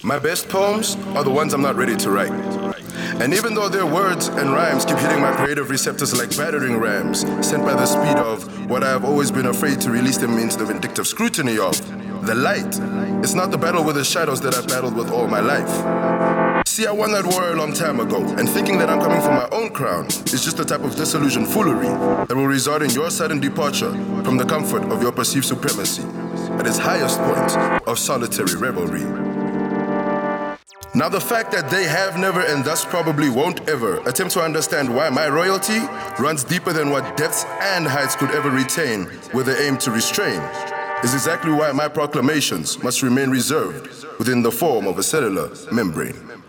My best poems are the ones I'm not ready to write. And even though their words and rhymes keep hitting my creative receptors like battering rams, sent by the speed of what I have always been afraid to release them into the vindictive scrutiny of, the light. It's not the battle with the shadows that I've battled with all my life. See, I won that war a long time ago, and thinking that I'm coming for my own crown is just a type of disillusioned foolery that will result in your sudden departure from the comfort of your perceived supremacy at its highest point of solitary revelry. Now the fact that they have never and thus probably won't ever attempt to understand why my royalty runs deeper than what depths and heights could ever retain with the aim to restrain is exactly why my proclamations must remain reserved within the form of a cellular membrane.